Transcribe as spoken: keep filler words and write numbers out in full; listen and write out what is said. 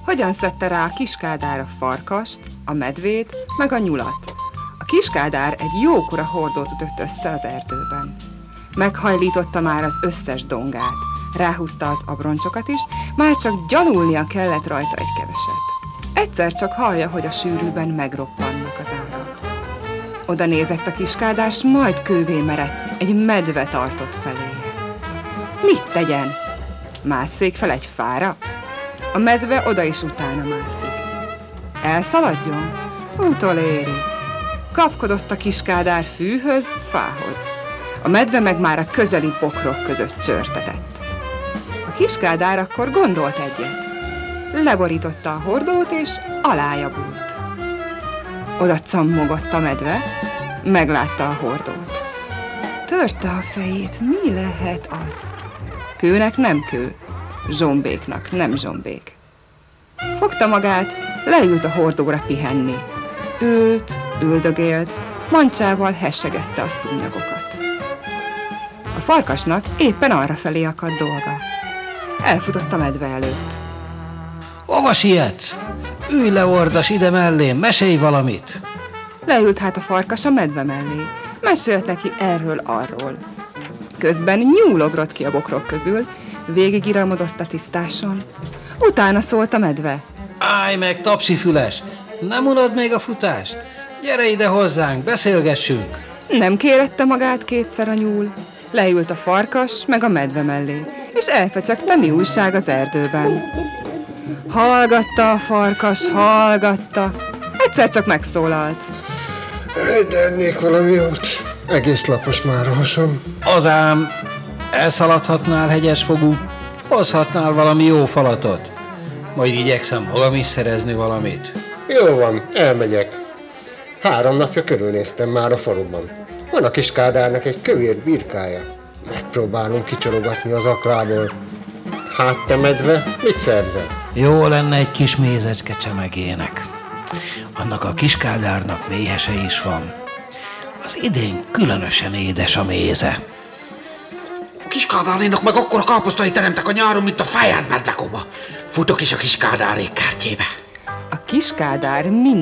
hogyan szedte rá a kiskádár a farkast, a medvét, meg a nyulat. A kiskádár egy jókora hordót ütött össze az erdőben. Meghajlította már az összes dongát, ráhúzta az abroncsokat is, már csak gyalulnia kellett rajta egy keveset. Egyszer csak hallja, hogy a sűrűben megroppannak az ágak. Oda nézett a kiskádár, s majd kővé merett, egy medve tartott feléje. Mit tegyen? Másszék fel egy fára? A medve oda is utána mászik. Elszaladjon? Utoléri. Kapkodott a kiskádár fűhöz, fához. A medve meg már a közeli bokrok között csörtetett. A kiskádár akkor gondolt egyet. Leborította a hordót, és alája bújt. Oda cammogott a medve, meglátta a hordót. Törte a fejét, mi lehet az? Kőnek nem kő, zsombéknak nem zsombék. Fogta magát, leült a hordóra pihenni. Ült, üldögélt, mancsával hessegette a szúnyogokat. A farkasnak éppen arrafelé akadt dolga. Elfutott a medve előtt. Hova sietsz? Ülj le, ordas, ide mellém, mesélj valamit! Leült hát a farkas a medve mellé. Mesélt neki erről-arról. Közben nyúlogrott ki a bokrok közül, végigiramodott a tisztáson. Utána szólt a medve. Állj meg, tapsifüles! Nem unod még a futást? Gyere ide hozzánk, beszélgessünk! Nem kérette magát kétszer a nyúl. Leült a farkas meg a medve mellé, és elfecsegte, mi újság az erdőben. Hallgatta a farkas, hallgatta. Egyszer csak megszólalt. De ennék valami jót. Egész lapos már a hasam. Azám, elszaladhatnál hegyesfogú, hozhatnál valami jó falatot. Majd igyekszem magam is szerezni valamit. Jó van, elmegyek. Három napja körülnéztem már a faluban. Van a kiskádárnak egy kövér birkája. Megpróbálunk kicsorogatni az aklából. Hát te medve, mit szerzel? Jó lenne egy kis mézecske csemegének. Annak a kiskádárnak méhese is van. Az idén különösen édes a méze. A kiskádárnénak meg akkora káposztai teremtek a nyáron, mint a feján medvekoma. Futok is a kiskádárék kertjébe. A kiskádár mind